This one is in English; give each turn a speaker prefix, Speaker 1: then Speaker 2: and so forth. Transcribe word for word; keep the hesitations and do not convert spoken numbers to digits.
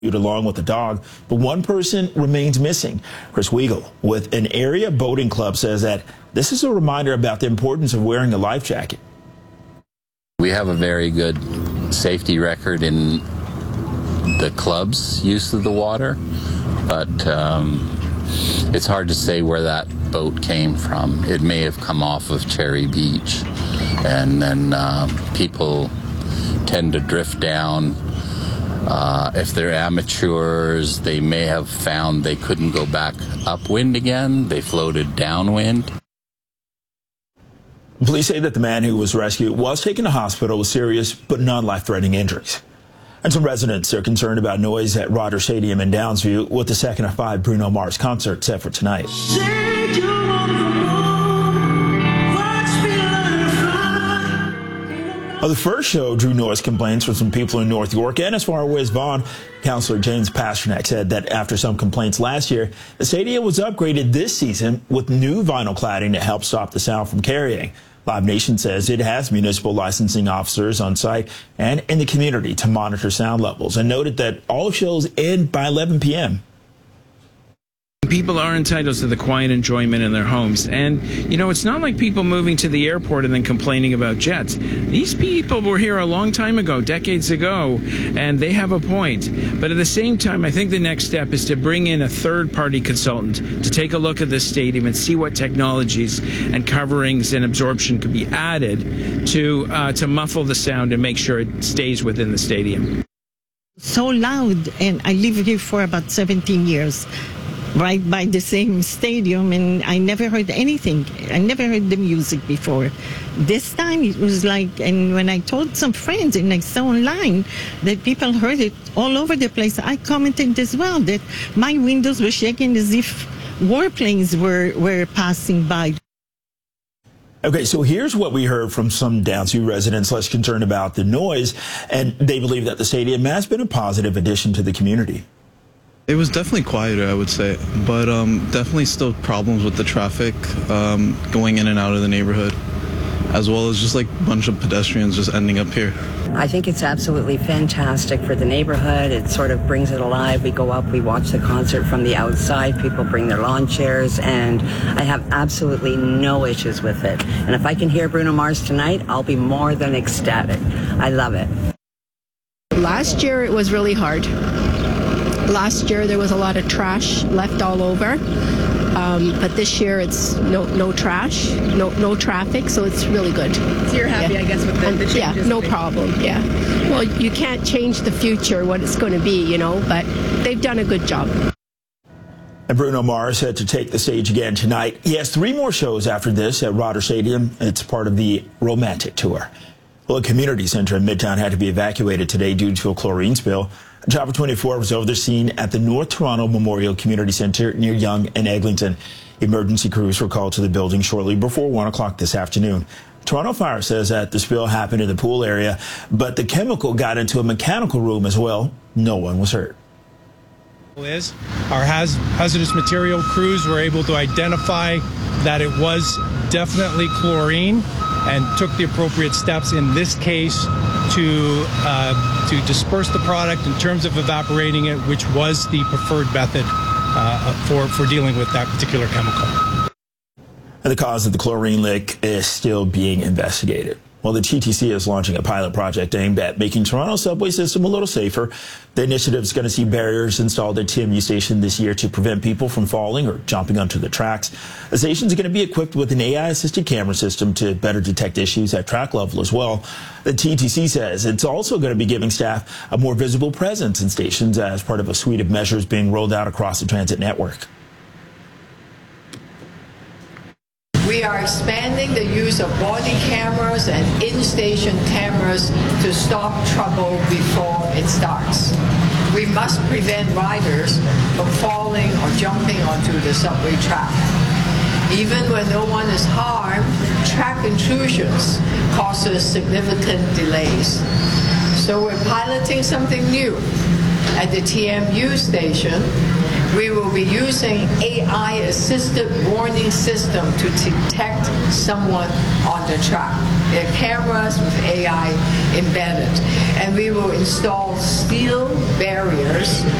Speaker 1: along with the dog, but one person remains missing. Chris Weigel with an area boating club says that this is a reminder about the importance of wearing a life jacket.
Speaker 2: We have a very good safety record in the club's use of the water, but um, it's hard to say where that boat came from. It may have come off of Cherry Beach, and then uh, people tend to drift down. Uh, if they're amateurs, they may have found they couldn't go back upwind again. They floated downwind.
Speaker 1: Police say that the man who was rescued was taken to hospital with serious but non-life-threatening injuries. And some residents are concerned about noise at Rogers Stadium in Downsview with the second of five Bruno Mars concerts set for tonight. Well, the first show drew noise complaints from some people in North York and as far away as Vaughan. Councillor James Pasternak said that after some complaints last year, the stadium was upgraded this season with new vinyl cladding to help stop the sound from carrying. Live Nation says it has municipal licensing officers on site and in the community to monitor sound levels, and noted that all shows end by eleven p m
Speaker 3: People are entitled to the quiet enjoyment in their homes. And, you know, it's not like people moving to the airport and then complaining about jets. These people were here a long time ago, decades ago, and they have a point. But at the same time, I think the next step is to bring in a third-party consultant to take a look at this stadium and see what technologies and coverings and absorption could be added to, uh, to muffle the sound and make sure it stays within the stadium.
Speaker 4: So loud, and I live here for about seventeen years. Right by the same stadium, and I never heard anything. I never heard the music before. This time it was like, and when I told some friends and I saw online that people heard it all over the place, I commented as well that my windows were shaking as if warplanes were, were passing by.
Speaker 1: Okay, so here's what we heard from some Downsview residents less concerned about the noise, and they believe that the stadium has been a positive addition to the community.
Speaker 5: It was definitely quieter, I would say, but um, definitely still problems with the traffic um, going in and out of the neighborhood, as well as just like a bunch of pedestrians just ending up here.
Speaker 6: I think it's absolutely fantastic for the neighborhood. It sort of brings it alive. We go up, we watch the concert from the outside. People bring their lawn chairs, and I have absolutely no issues with it. And if I can hear Bruno Mars tonight, I'll be more than ecstatic. I love it.
Speaker 7: Last year, it was really hard. Last year there was a lot of trash left all over, um, but this year it's no no trash, no no traffic, so it's really good.
Speaker 8: So you're happy, yeah. I guess, with the, the changes?
Speaker 7: Yeah, no problem, yeah. Well, you can't change the future, what it's going to be, you know, but they've done a good job.
Speaker 1: And Bruno Mars set to take the stage again tonight. He has three more shows after this at Rogers Stadium. It's part of the Romantic Tour. Well, a community center in Midtown had to be evacuated today due to a chlorine spill. Chopper twenty-four was over the scene at the North Toronto Memorial Community Center near Yonge and Eglinton. Emergency crews were called to the building shortly before one o'clock this afternoon. Toronto Fire says that the spill happened in the pool area, but the chemical got into a mechanical room as well. No one was hurt.
Speaker 9: Is our haz hazardous material crews were able to identify that it was definitely chlorine and took the appropriate steps in this case to uh, to disperse the product in terms of evaporating it, which was the preferred method uh, for, for dealing with that particular chemical.
Speaker 1: And the cause of the chlorine leak is still being investigated. Well, the T T C is launching a pilot project aimed at making Toronto's subway system a little safer. The initiative is going to see barriers installed at T M U Station this year to prevent people from falling or jumping onto the tracks. The station is going to be equipped with an A I-assisted camera system to better detect issues at track level as well. The T T C says it's also going to be giving staff a more visible presence in stations as part of a suite of measures being rolled out across the transit network.
Speaker 10: We are expanding the use of body cameras and in-station cameras to stop trouble before it starts. We must prevent riders from falling or jumping onto the subway track. Even when no one is harmed, track intrusions causes significant delays. So we're piloting something new at the T M U station, We will be using A I-assisted warning system to detect someone on the track. There are cameras with A I embedded. And we will install steel barriers